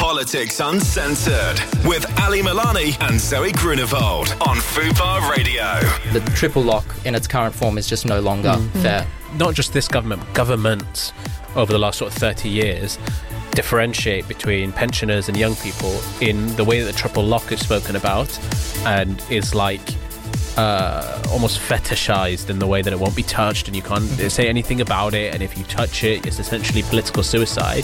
Politics Uncensored with Ali Milani and Zoe Grunewald on Fubar Radio. The triple lock in its current form is just no longer fair. Not just this government, but governments over the last sort of 30 years differentiate between pensioners and young people in the way that the triple lock is spoken about, and is like almost fetishized in the way that it won't be touched and you can't say anything about it, and if you touch it, it's essentially political suicide.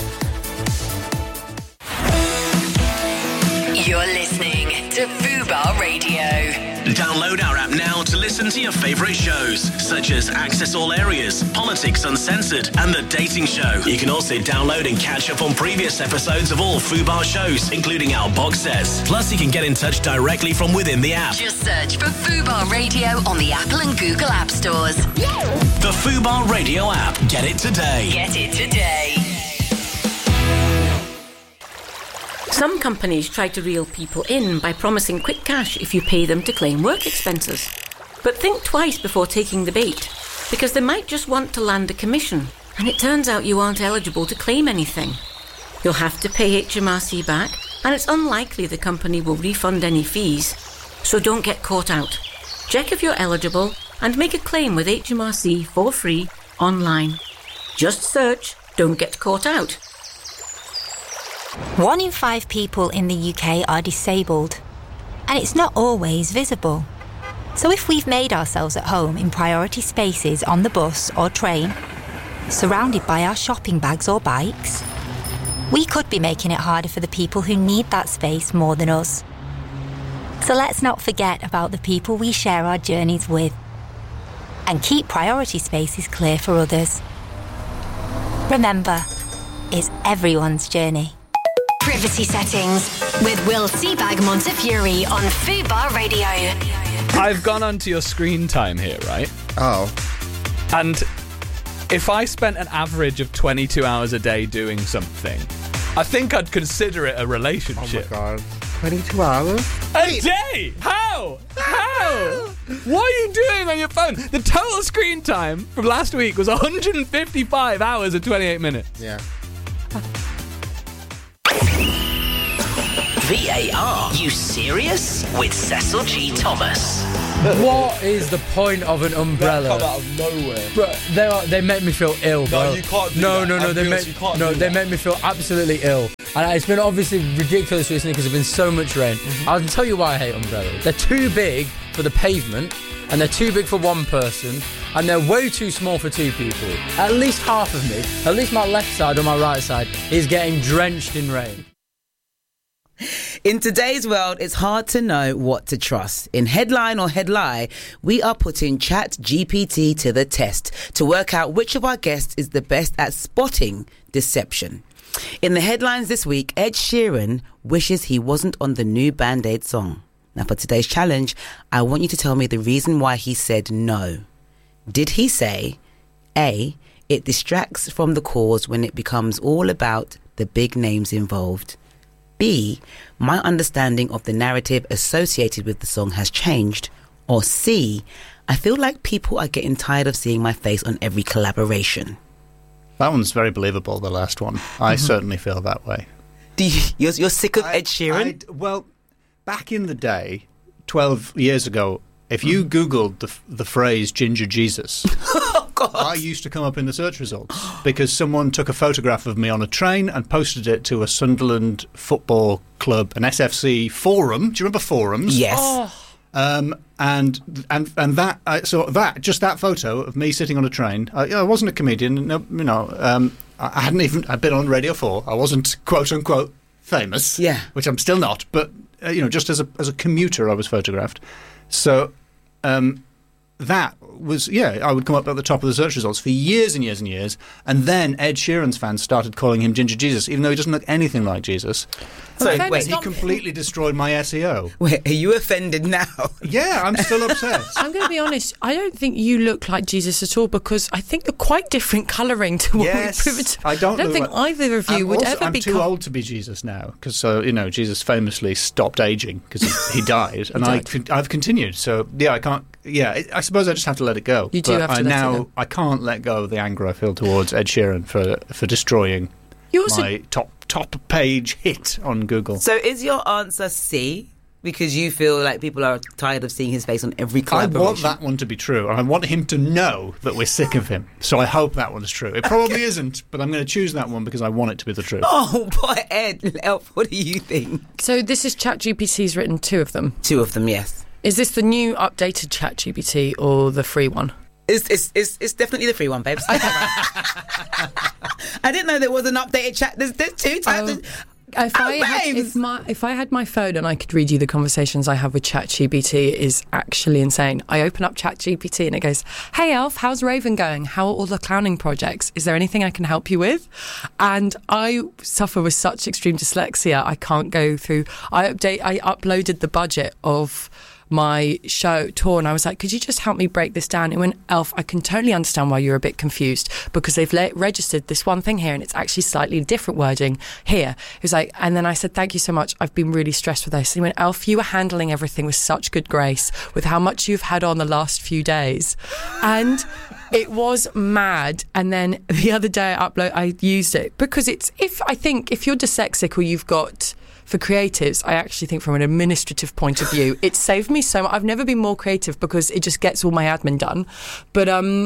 You're listening to Fubar Radio. Download our app now to listen to your favourite shows, such as Access All Areas, Politics Uncensored, and The Dating Show. You can also download and catch up on previous episodes of all Fubar shows, including our box sets. Plus, you can get in touch directly from within the app. Just search for Fubar Radio on the Apple and Google App Stores. The Fubar Radio app. Get it today. Get it today. Some companies try to reel people in by promising quick cash if you pay them to claim work expenses. But think twice before taking the bait, because they might just want to land a commission, and it turns out you aren't eligible to claim anything. You'll have to pay HMRC back, and it's unlikely the company will refund any fees. So don't get caught out. Check if you're eligible and make a claim with HMRC for free online. Just search "Don't Get Caught Out." 1 in 5 people in the UK are disabled, and it's not always visible. So if we've made ourselves at home in priority spaces on the bus or train, surrounded by our shopping bags or bikes, we could be making it harder for the people who need that space more than us. So let's not forget about the people we share our journeys with, and keep priority spaces clear for others. Remember, it's everyone's journey. Privacy Settings with Will Seabag Montefiore on Fubar Radio. I've gone onto your screen time here, right? Oh. And if I spent an average of 22 hours a day doing something, I think I'd consider it a relationship. Oh my God. 22 hours? A day? How? What are you doing on your phone? The total screen time from last week was 155 hours and 28 minutes. Yeah. VAR, you serious? With Cecil G. Thomas. What is the point of an umbrella? Come out of nowhere. Bro, they make me feel ill, bro. No, you can't do no, that. No, they make me feel absolutely ill. And it's been obviously ridiculous recently because there's been so much rain. I'll tell you why I hate umbrellas. They're too big for the pavement, and they're too big for one person, and they're way too small for two people. At least half of me, at least my left side or my right side, is getting drenched in rain. In today's world, it's hard to know what to trust. In Headline or Headlie, we are putting ChatGPT to the test to work out which of our guests is the best at spotting deception. In the headlines this week, Ed Sheeran wishes he wasn't on the new Band-Aid song. Now, for today's challenge, I want you to tell me the reason why he said no. Did he say, A, it distracts from the cause when it becomes all about the big names involved? B, my understanding of the narrative associated with the song has changed? Or C, I feel like people are getting tired of seeing my face on every collaboration? That one's very believable, the last one. I certainly feel that way. You're sick of Ed Sheeran? Well, back in the day, 12 years ago, if you Googled the phrase Ginger Jesus, I used to come up in the search results because someone took a photograph of me on a train and posted it to a Sunderland Football Club, an SFC forum. Do you remember forums? Yes. And that photo of me sitting on a train. I wasn't a comedian. I hadn't even. I'd been on Radio 4. I wasn't quote unquote famous. Yeah. Which I'm still not. But just as a commuter, I was photographed. So. That was, I would come up at the top of the search results for years and years and years, and then Ed Sheeran's fans started calling him Ginger Jesus, even though he doesn't look anything like Jesus. So wait, he completely destroyed my SEO. Wait, are you offended now? Yeah, I'm still upset. I'm going to be honest, I don't think you look like Jesus at all, because I think you're quite different colouring to what we've proven. I don't think either of you would ever I'm too old to be Jesus now, because Jesus famously stopped aging because he died, and I've continued. So I can't. Yeah, I suppose I just have to let it go. You do have to let it go. I can't let go of the anger I feel towards Ed Sheeran for destroying my top top page hit on Google. So is your answer C? Because you feel like people are tired of seeing his face on every collaboration. I want that one to be true, and I want him to know that we're sick of him. So I hope that one's true. It probably isn't, but I'm going to choose that one because I want it to be the truth. Oh, boy, Ed, Elf, what do you think? So this is ChatGPT's written 2 of them? 2 of them, yes. Is this the new updated ChatGPT or the free one? It's definitely the free one, babes. I didn't know there was an updated chat. There's 2 types of... If I had my phone and I could read you the conversations I have with ChatGPT, it is actually insane. I open up ChatGPT and it goes, "Hey Elf, how's Raven going? How are all the clowning projects? Is there anything I can help you with?" And I suffer with such extreme dyslexia, I can't go through. I uploaded the budget of my show tour and I was like, "Could you just help me break this down?" It went, "Elf, I can totally understand why you're a bit confused because they've registered this one thing here and it's actually slightly different wording here." It was like, and then I said, "Thank you so much. I've been really stressed with this." And he went, "Elf, you were handling everything with such good grace with how much you've had on the last few days." And it was mad. And then the other day I used it because if you're dyslexic or you've got... For creatives, I actually think from an administrative point of view, it saved me so much. I've never been more creative because it just gets all my admin done. But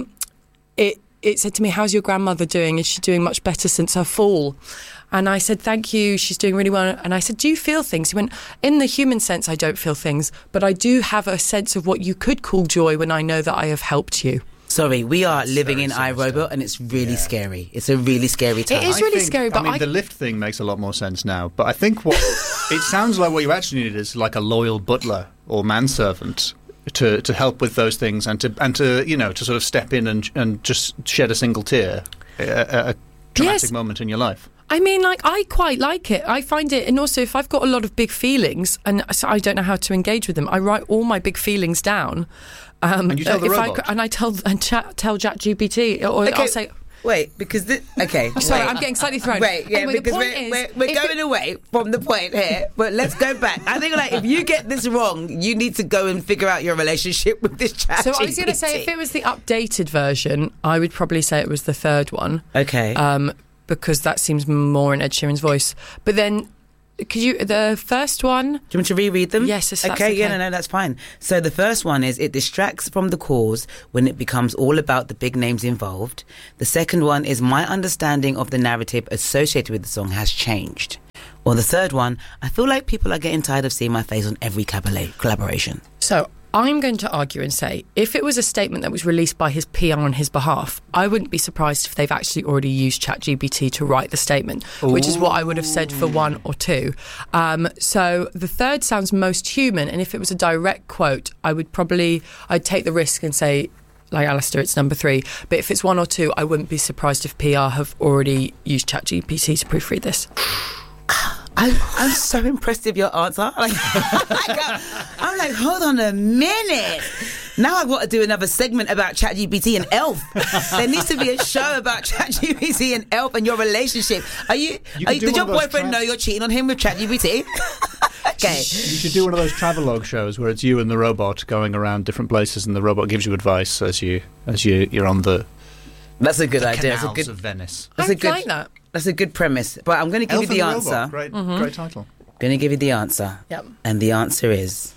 it said to me, "How's your grandmother doing? Is she doing much better since her fall?" And I said, "Thank you, she's doing really well." And I said, "Do you feel things?" He went, "In the human sense, I don't feel things, but I do have a sense of what you could call joy when I know that I have helped you." Sorry, we are living in iRobot and it's really scary. It's a really scary time. It is really scary, but the lift thing makes a lot more sense now. But I think it sounds like what you actually need is like a loyal butler or manservant to help with those things and to sort of step in and just shed a single tear at a dramatic moment in your life. I mean, I quite like it. I find it, and also if I've got a lot of big feelings and so I don't know how to engage with them, I write all my big feelings down. And you tell the robot? I tell ChatGPT, or I'll say... Wait, because sorry, I'm getting slightly thrown. Wait, yeah, anyway, because we're going away from the point here, but let's go back. I think if you get this wrong, you need to go and figure out your relationship with this chat. So I was going to say, if it was the updated version, I would probably say it was the 3rd one. Okay. Because that seems more in Ed Sheeran's voice. But then... the first one... Do you want to reread them? Yes, that's okay. Yeah, no, that's fine. So the first one is, it distracts from the cause when it becomes all about the big names involved. The second one is, my understanding of the narrative associated with the song has changed. Or the third one, I feel like people are getting tired of seeing my face on every collaboration. So I'm going to argue and say, if it was a statement that was released by his PR on his behalf, I wouldn't be surprised if they've actually already used ChatGPT to write the statement, which is what I would have said for 1 or 2. So the third sounds most human, and if it was a direct quote, I'd take the risk and say, like Alistair, it's number 3. But if it's 1 or 2, I wouldn't be surprised if PR have already used ChatGPT to proofread this. I'm so impressed with your answer. I'm like, hold on a minute. Now I've got to do another segment about ChatGPT and Elf. There needs to be a show about ChatGPT and Elf and your relationship. Did your boyfriend know you're cheating on him with ChatGPT? Okay. You should do one of those travelogue shows where it's you and the robot going around different places, and the robot gives you advice as you're on the. That's a good idea. Canals of Venice. I like that. That's a good premise. But I'm going to give you the answer. Great title. I'm going to give you the answer. Yep. And the answer is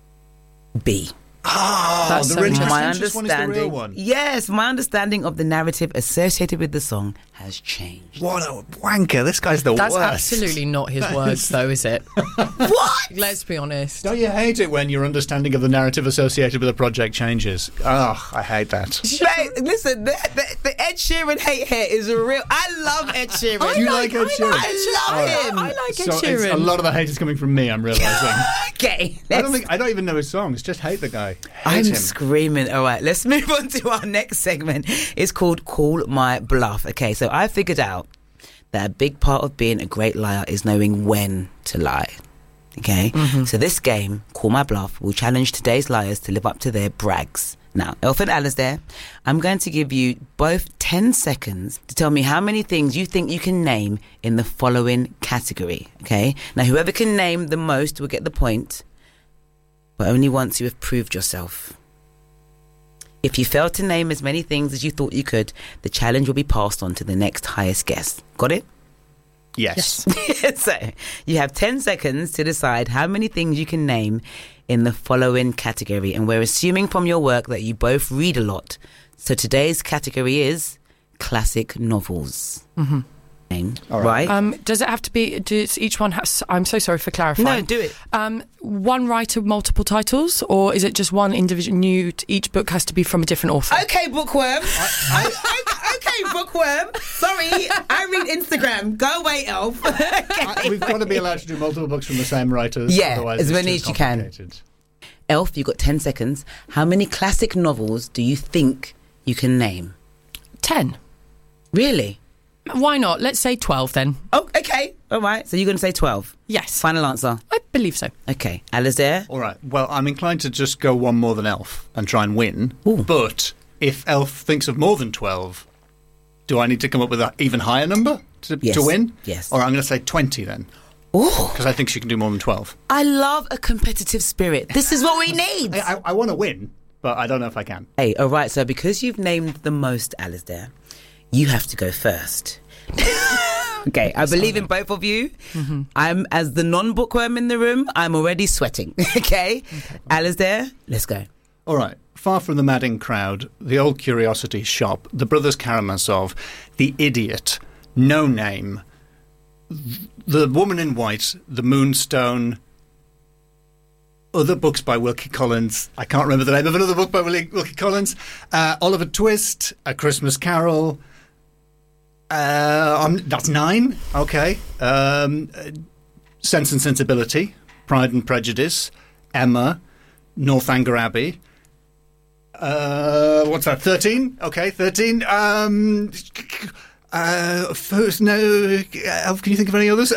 B. That's the really contentious one is the real one. Yes, my understanding of the narrative associated with the song has changed. What a wanker. This guy's the worst. That's absolutely not his words, though, is it? What? Let's be honest. Don't you hate it when your understanding of the narrative associated with a project changes? Oh, I hate that. Mate, listen, the Ed Sheeran hate here is real. I love Ed Sheeran. You like Ed Sheeran? I love him. I like Ed So Sheeran. a lot of the hate is coming from me, I'm realising. Okay. I don't even know his songs. Just hate the guy. I'm screaming. All right, let's move on to our next segment. It's called Call My Bluff. Okay, so I figured out that a big part of being a great liar is knowing when to lie. Okay? Mm-hmm. So this game, Call My Bluff, will challenge today's liars to live up to their brags. Now, Elf and Alistair, I'm going to give you both 10 seconds to tell me how many things you think you can name in the following category. Okay? Now, whoever can name the most will get the point, but only once you have proved yourself. If you fail to name as many things as you thought you could, the challenge will be passed on to the next highest guess. Got it? Yes. So you have 10 seconds to decide how many things you can name in the following category. And we're assuming from your work that you both read a lot. So today's category is classic novels. Mm-hmm. All right. Does it have to be? Does each one has? I'm so sorry for clarifying. No, do it. One writer, multiple titles, or is it just one individual? Each book has to be from a different author. Okay, bookworm. Okay, bookworm. Sorry, I read Instagram. Go away, Elf. Okay, we've got to be allowed to do multiple books from the same writers. Yeah, otherwise as it's many too as you can. complicated. Elf, you've got 10 seconds. How many classic novels do you think you can name? 10. Really? Why not? Let's say 12 then. Oh, okay. All right. So you're going to say 12? Yes. Final answer? I believe so. Okay. Alistair? All right. Well, I'm inclined to just go one more than Elf and try and win. Ooh. But if Elf thinks of more than 12, do I need to come up with an even higher number to win? Yes. Or I'm going to say 20 then. Oh. Because I think she can do more than 12. I love a competitive spirit. This is what we need. I want to win, but I don't know if I can. Hey, all right. So because you've named the most, Alistair, you have to go first. Okay, I believe in both of you. Mm-hmm. I'm, as the non-bookworm in the room, I'm already sweating. Okay? Alistair, let's go. All right. Far from the madding crowd, the old curiosity shop, the Brothers Karamazov, The Idiot, No Name, The Woman in White, The Moonstone, other books by Wilkie Collins. I can't remember the name of another book by Wilkie Collins. Oliver Twist, A Christmas Carol. That's 9. Okay. Sense and Sensibility, Pride and Prejudice, Emma, Northanger Abbey. What's that? 13? Okay, 13. First, no. Elf, can you think of any others?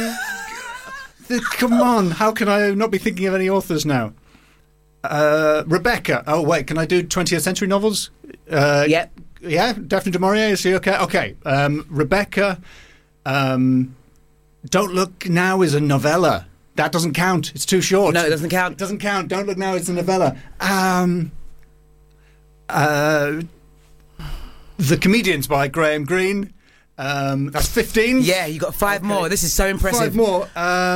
Come on, how can I not be thinking of any authors now? Rebecca. Oh, wait, can I do 20th century novels? Yep. Yeah, Daphne du Maurier, is she okay? Okay. Rebecca. Don't Look Now is a novella. That doesn't count. It's too short. No, it doesn't count. It doesn't count. Don't Look Now is a novella. The Comedians by Graham Greene. That's 15. Yeah, you got 5 more. This is so impressive. 5 more.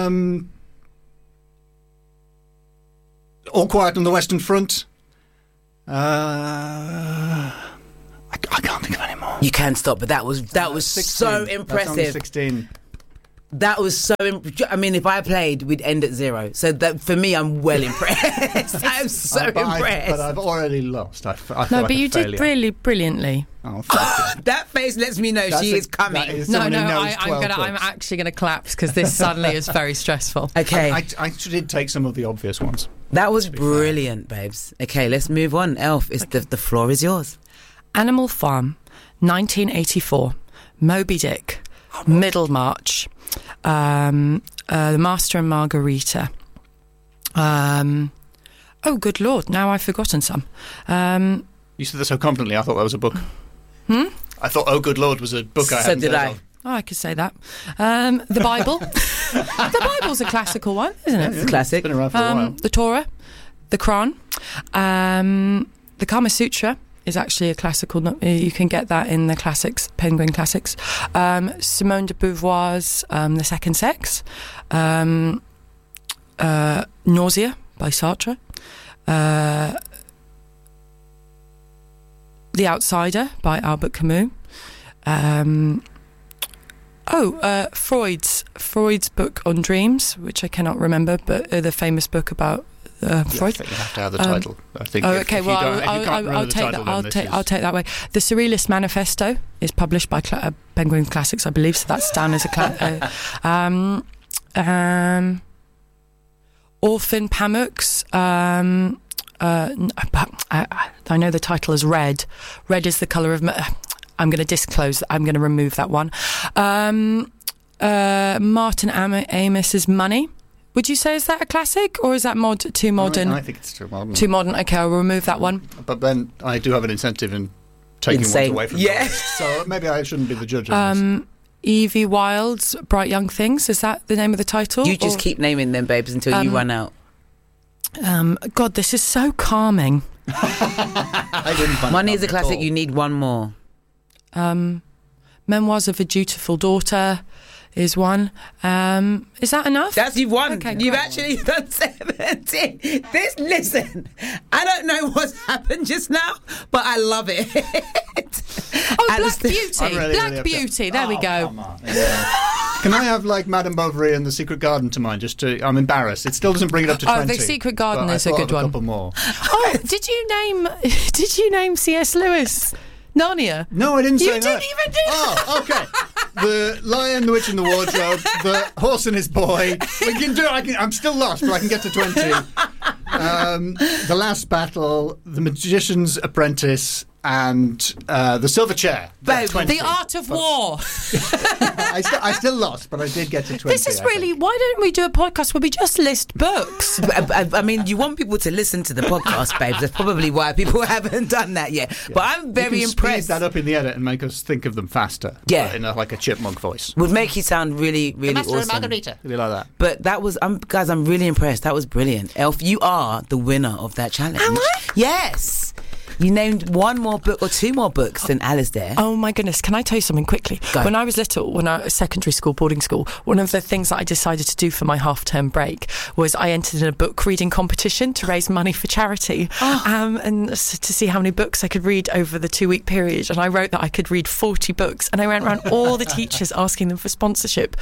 All Quiet on the Western Front. I can't think of any more. You can stop, but that was 16. so impressive. That's only 16. That was so. I mean, if I played, we'd end at 0. So that for me, I'm well impressed. I'm so impressed. But I've already lost. I feel no, like but you failure. did really brilliantly. Oh, thank you. That face lets me know she is coming. I'm actually gonna collapse because this suddenly is very stressful. Okay, I did take some of the obvious ones. That was brilliant, babes. Okay, let's move on. Elf, the floor is yours. Animal Farm, 1984. Moby Dick, Middlemarch, The Master and Margarita. Oh, good Lord! Now I've forgotten some. You said that so confidently. I thought that was a book. I thought, "Oh, good Lord" was a book. I hadn't heard of. Oh, I could say that. The Bible. The Bible's a classical one, isn't it? It's a classic. It's been around for a while. The Torah, the Quran, the Kama Sutra is actually a classical. You can get that in the classics, Penguin Classics. Simone de Beauvoir's The Second Sex, Nausea by Sartre, The Outsider by Albert Camus. Freud's book on dreams, which I cannot remember, but the famous book about Freud. I think you have to have the title. I think. I'll take that way. The Surrealist Manifesto is published by Penguin Classics, I believe, so that's down as a Orphan Pamuk's. I know the title is Red. Red is the colour of. I'm going to disclose. I'm going to remove that one. Martin Amis's Money. Would you say is that a classic or is that too modern? I think it's too modern. Too modern. Okay, I'll remove that one. But then I do have an incentive in taking ones away from the list, so maybe I shouldn't be the judge of this. Evie Wild's Bright Young Things. Is that the name of the title? You just keep naming them, babes, until you run out. God, this is so calming. I didn't find Money is a classic. You need one more. Memoirs of a Dutiful Daughter, is one. Is that enough? You've won. Okay, You've great. actually done 17. Listen, I don't know what's happened just now, but I love it. Black Beauty. Black Beauty. There we go. Can I have like Madame Bovary and The Secret Garden to mind? I'm embarrassed. It still doesn't bring it up to 20. The Secret Garden is a good A one. couple more. Oh, did you name C.S. Lewis Narnia? No, I didn't say that. You didn't even do that. Oh, okay. The Lion, the Witch and the Wardrobe, The Horse and His Boy. We can do it. I'm still lost, but I can get to 20. The Last Battle, The Magician's Apprentice, and The Silver Chair. The Art of War. I still lost, but I did get to 20. This is really... Why don't we do a podcast where we just list books? I mean, you want people to listen to the podcast, babes. That's probably why people haven't done that yet. Yeah. But I'm very impressed. Speed that up in the edit and make us think of them faster. Yeah. In like a chipmunk voice. Would make you sound really, really awesome. And Margarita. Really like that. But that was... guys, I'm really impressed. That was brilliant. Elf, you are the winner of that challenge. Am I? Yes. You named one more book or two more books than Alice there. Oh my goodness, can I tell you something quickly? Go. When I was little, when I was secondary school, boarding school, one of the things that I decided to do for my half-term break was I entered in a book reading competition to raise money for charity and to see how many books I could read over the 2-week period. And I wrote that I could read 40 books, and I went around all the teachers asking them for sponsorship.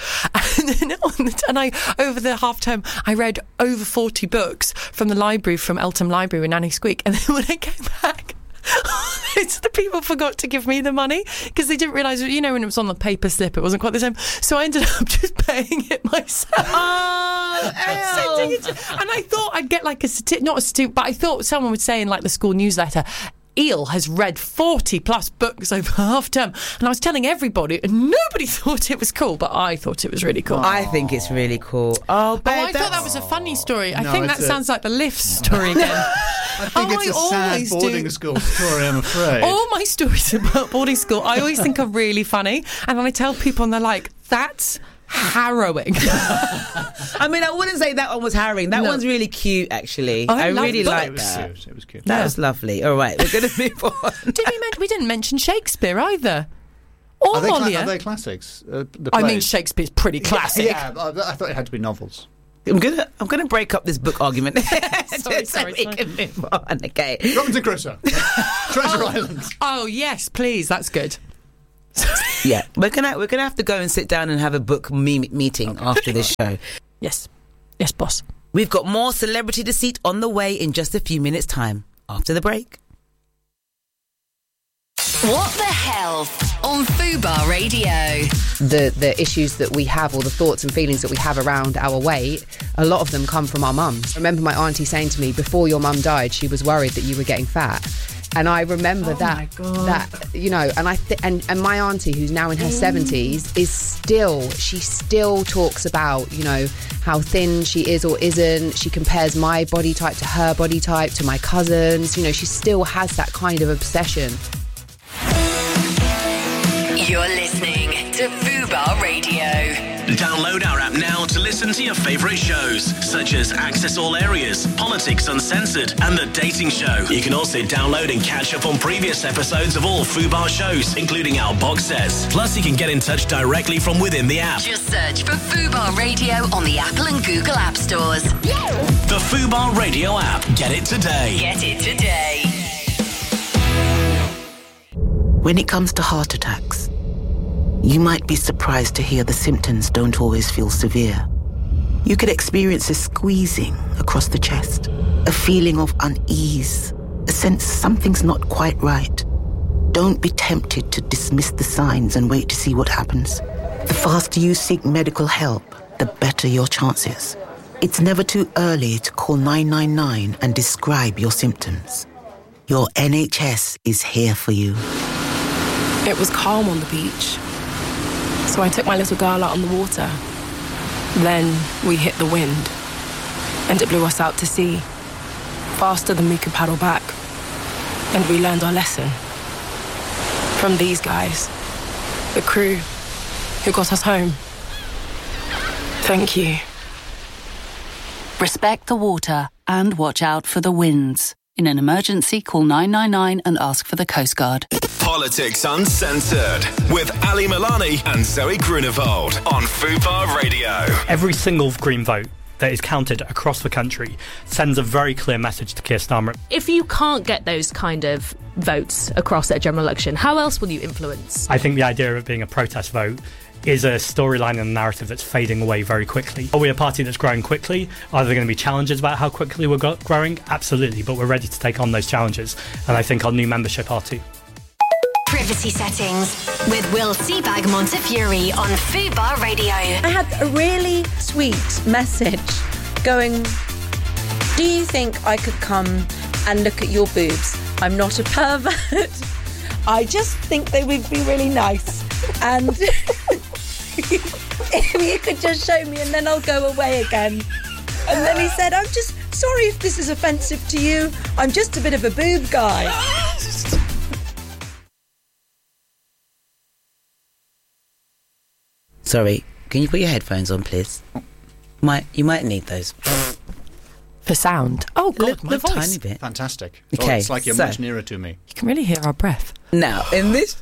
And I, over the half-term, I read over 40 books from the library, from Eltham Library with Nanny Squeak. And then when I came back, the people forgot to give me the money because they didn't realise, when it was on the paper slip, it wasn't quite the same. So I ended up just paying it myself. Oh, and I thought I'd get like but I thought someone would say in like the school newsletter, Eel has read 40 plus books over half term, and I was telling everybody and nobody thought it was cool, but I thought it was really cool. I think it's really cool. Oh, babe, I thought that was a funny story. I No, think that sounds like the lift story again. I think it's a sad boarding school story, I'm afraid. All my stories about boarding school I always think are really funny, and then I tell people and they're like, that's harrowing. I mean, I wouldn't say that one was harrowing. That one's really cute, actually. I really like that. It was cute. That was lovely. All right, we're going to move on. We didn't mention Shakespeare either. Or Molière. Are they classics? I mean, Shakespeare's pretty classic. Yeah, I thought it had to be novels. I'm gonna break up this book argument. sorry. We can move on. Okay. Robinson Crusoe, Treasure Island. Oh yes, please. That's good. Yeah, we're gonna have to go and sit down and have a book meeting after this show. Yes, boss. We've got more Celebrity Deceit on the way in just a few minutes' time after the break. What the Health on Fubar Radio. The issues that we have, or the thoughts and feelings that we have around our weight, a lot of them come from our mums. I remember my auntie saying to me, before your mum died, she was worried that you were getting fat. And I remember and my auntie, who's now in her 70s, she still talks about, how thin she is or isn't. She compares my body type to her body type, to my cousins. She still has that kind of obsession. You're listening to Fubar Radio. Download our app now to listen to your favourite shows, such as Access All Areas, Politics Uncensored, and The Dating Show. You can also download and catch up on previous episodes of all Fubar shows, including our box sets. Plus, you can get in touch directly from within the app. Just search for Fubar Radio on the Apple and Google App Stores. The Fubar Radio app. Get it today. Get it today. When it comes to heart attacks, you might be surprised to hear the symptoms don't always feel severe. You could experience a squeezing across the chest, a feeling of unease, a sense something's not quite right. Don't be tempted to dismiss the signs and wait to see what happens. The faster you seek medical help, the better your chances. It's never too early to call 999 and describe your symptoms. Your NHS is here for you. It was calm on the beach, so I took my little girl out on the water. Then we hit the wind, and it blew us out to sea, faster than we could paddle back. And we learned our lesson. From these guys, the crew who got us home. Thank you. Respect the water and watch out for the winds. In an emergency, call 999 and ask for the Coast Guard. Politics Uncensored with Ali Milani and Zoe Grunewald on Fubar Radio. Every single Green vote that is counted across the country sends a very clear message to Keir Starmer. If you can't get those kind of votes across at a general election, how else will you influence? I think the idea of it being a protest vote is a storyline and a narrative that's fading away very quickly. Are we a party that's growing quickly? Are there going to be challenges about how quickly we're growing? Absolutely, but we're ready to take on those challenges, and I think our new membership are too. Privacy Settings with Will Seabag Montefiore on Fubar Radio. I had a really sweet message going, do you think I could come and look at your boobs? I'm not a pervert. I just think they would be really nice. And if you could just show me and then I'll go away again. And then he said, I'm just sorry if this is offensive to you. I'm just a bit of a boob guy. Sorry, can you put your headphones on, please? You might need those. For sound. Oh, God, my voice. Tiny bit. Fantastic. Okay, it's like you're much nearer to me. You can really hear our breath. Now, in this...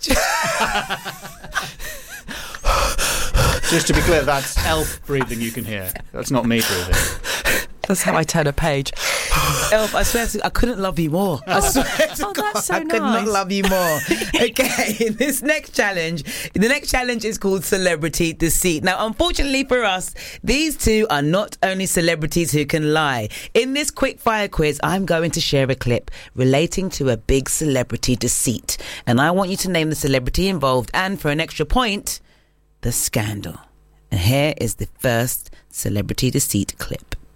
Just to be clear, that's Elf breathing you can hear. That's not me breathing. That's how I turn a page. Elf, I swear I couldn't love you more. I swear to God, that's so I could not love you more. Okay, the next challenge is called Celebrity Deceit. Now, unfortunately for us, these two are not only celebrities who can lie. In this quick fire quiz, I'm going to share a clip relating to a big celebrity deceit. And I want you to name the celebrity involved and, for an extra point, the scandal. And here is the first celebrity deceit clip.